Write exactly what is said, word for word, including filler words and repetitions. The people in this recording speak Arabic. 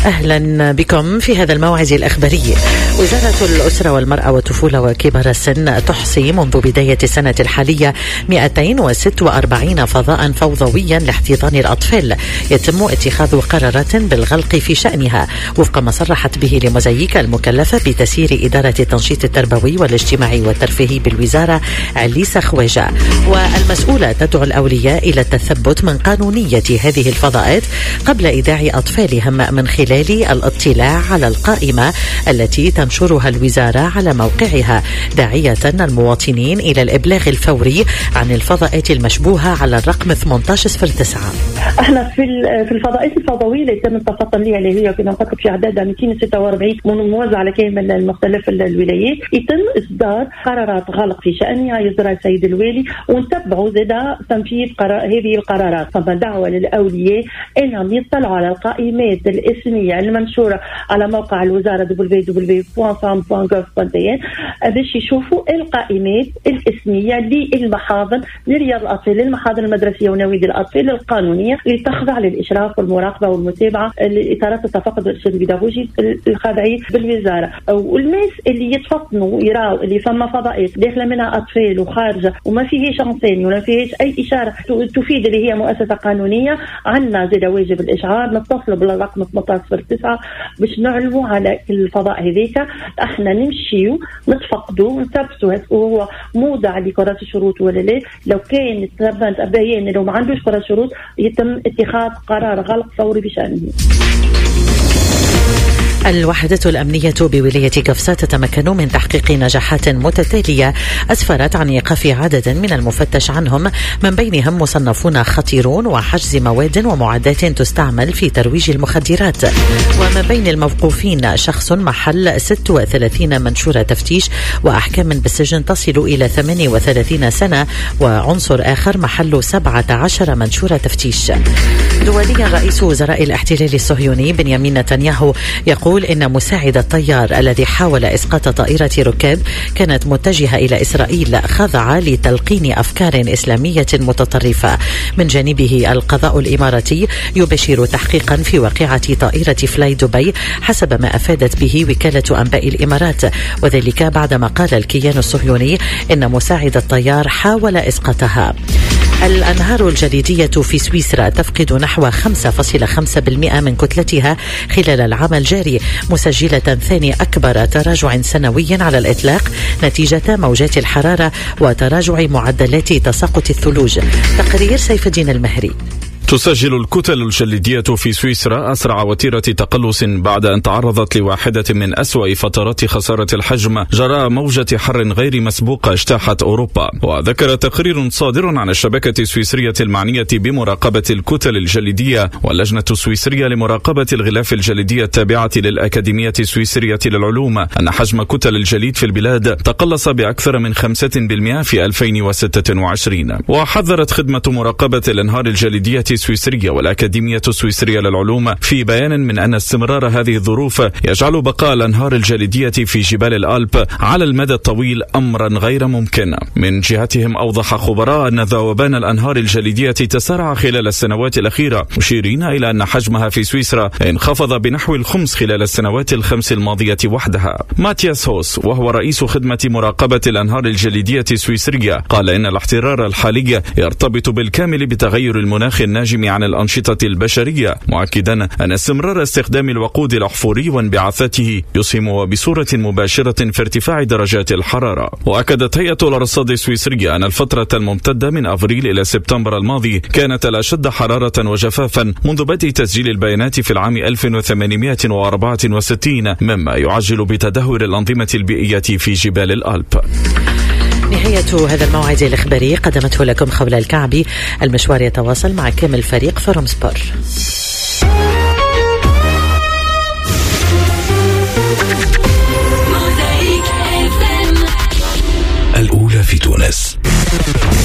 أهلا بكم في هذا الموعد الأخباري. وزارة الأسرة والمرأة والطفولة وكبار السن تحصي منذ بداية السنة الحالية مئتين وستة وأربعين فضاء فوضويا لاحتضان الأطفال يتم اتخاذ قرارات بالغلق في شأنها وفق ما صرحت به لمزيك المكلفة بتسيير إدارة التنشيط التربوي والاجتماعي والترفيهي بالوزارة عليسة خواجة. والمسؤولة تدعو الأولياء إلى التثبت من قانونية هذه الفضاءات قبل إيداع أطفالهم من خلال الاطلاع على القائمة التي تنشرها الوزارة على موقعها، داعية المواطنين إلى الإبلاغ الفوري عن الفضاءات المشبوهة على الرقم ثمانية عشر صفر تسعة. احنا في في الفضاءات الفضوية اللي تم التفاصيل لي عليه هي كنا نقول في عددها مئتين وستة وأربعين موزعة على كامل المختلف الولايات، يتم إصدار قرارات غلق في شأنها يصدرها السيد الوالي ونتبعوا زادا تنفيذ قرار هذه القرارات. فما دعوة للأولياء أنهم يطلعوا على القائمات الاسمية المنشورة على موقع الوزارة دبليو دبليو دبليو دوت فام دوت جوف دوت تي ان باش يشوفوا القائمات الاسمية للمحاضن لرياض الأطفال، للمحاضن المدرسية ونوادي الأطفال القانونية اللي تخضع للإشراف والمراقبة والمتابعة لإطارات التفقد والإرشاد البيداغوجي الخاضعين بالوزارة. والناس اللي يتفطنوا يراوا اللي فما فضائات داخل منها أطفال وخارجة وما فيهاش انساني ولا فيهاش أي إشارة تفيد اللي هي مؤسسة قانونية، عنا زاد واجب الإشعار، نتصلوا بالرقم ثمانية عشر صفر تسعة باش نعلموا على الفضاء هذيك. احنا نمشيو نتفقدوا نثبتوا هو موضع لقرارات الشروط ولا لا. لو كان تبان بيان لو ما عندوش قرارات شروط يتم اتخاذ قرار غلق فوري بشأنه. الوحدة الأمنية بولاية قفصة تتمكن من تحقيق نجاحات متتالية أسفرت عن إيقاف عدد من المفتش عنهم، من بينهم مصنفون خطيرون وحجز مواد ومعدات تستعمل في ترويج المخدرات. ومن بين الموقوفين شخص محل ستة وثلاثين منشورة تفتيش وأحكام بالسجن تصل إلى ثمانية وثلاثين سنة، وعنصر آخر محل سبعة عشر منشورة تفتيش. دوليا رئيس وزراء الاحتلال الصهيوني بنيامين نتنياهو يقول إن مساعد الطيار الذي حاول إسقاط طائرة ركاب كانت متجهة إلى إسرائيل خضع لتلقين أفكار إسلامية متطرفة. من جانبه القضاء الإماراتي يبشر تحقيقا في واقعة طائرة فلاي دبي حسب ما أفادت به وكالة أنباء الإمارات، وذلك بعدما قال الكيان الصهيوني إن مساعد الطيار حاول إسقاطها. الأنهار الجليدية في سويسرا تفقد نحو خمسة فاصلة خمسة بالمئة من كتلتها خلال العام الجاري، مسجلة ثاني أكبر تراجع سنوي على الإطلاق نتيجة موجات الحرارة وتراجع معدلات تساقط الثلوج. تقرير سيف الدين المهري. تسجل الكتل الجليدية في سويسرا أسرع وتيرة تقلص بعد أن تعرضت لواحدة من أسوأ فترات خسارة الحجم جراء موجة حر غير مسبوقة اجتاحت أوروبا. وذكر تقرير صادر عن الشبكة السويسرية المعنية بمراقبة الكتل الجليدية واللجنة السويسرية لمراقبة الغلاف الجليدي التابعة للأكاديمية السويسرية للعلوم أن حجم كتل الجليد في البلاد تقلص بأكثر من خمسة بالمئة في ألفين وستة وعشرين. وحذرت خدمة مراقبة الأنهار الجليدية السويسرية والأكاديمية السويسرية للعلوم في بيان من أن استمرار هذه الظروف يجعل بقاء الأنهار الجليدية في جبال الألب على المدى الطويل أمرا غير ممكن. من جهتهم أوضح خبراء أن ذوبان الأنهار الجليدية تسارع خلال السنوات الأخيرة، مشيرين إلى أن حجمها في سويسرا انخفض بنحو الخمس خلال السنوات الخمس الماضية وحدها. ماتياس هوس وهو رئيس خدمة مراقبة الأنهار الجليدية السويسرية قال إن الاحترار الحالي يرتبط بالكامل بتغير المناخ الناجم عن الأنشطة البشرية، مؤكدا أن استمرار استخدام الوقود الأحفوري وانبعاثاته يسهم بصورة مباشرة في ارتفاع درجات الحرارة. وأكدت هيئة الأرصاد السويسرية أن الفترة الممتدة من أفريل إلى سبتمبر الماضي كانت الأشد حرارة وجفافا منذ بدء تسجيل البيانات في العام ألف وثمانمئة وأربعة وستين، مما يعجل بتدهور الأنظمة البيئية في جبال الألب. نهاية هذا الموعد الإخباري قدمته لكم خولة الكعبي. المشوار يتواصل مع كامل فريق فروم سبور. الأولى في تونس.